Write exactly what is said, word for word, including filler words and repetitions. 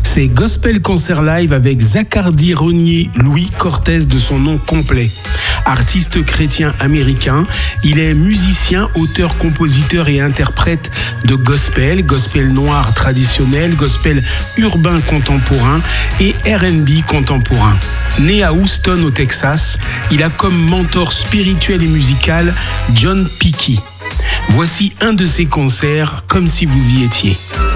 C'est Gospel Concert Live avec Zacardi Renier Louis Cortez de son nom complet. Artiste chrétien américain, il est musicien, auteur, compositeur et interprète de gospel, gospel noir traditionnel, gospel urbain contemporain et R and B contemporain. Né à Houston au Texas, il a comme mentor spirituel et musical John Picky. Voici un de ses concerts, Comme si vous y étiez.